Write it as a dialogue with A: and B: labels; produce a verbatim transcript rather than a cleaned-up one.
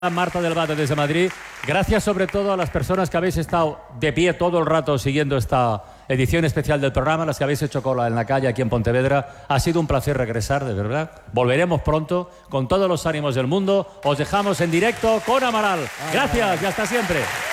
A: Marta del Valle desde Madrid. Gracias sobre todo a las personas que habéis estado de pie todo el rato siguiendo esta edición especial del programa, las que habéis hecho cola en la calle aquí en Pontevedra. Ha sido un placer regresar, de verdad. Volveremos pronto con todos los ánimos del mundo. Os dejamos en directo con Amaral. Gracias y hasta siempre.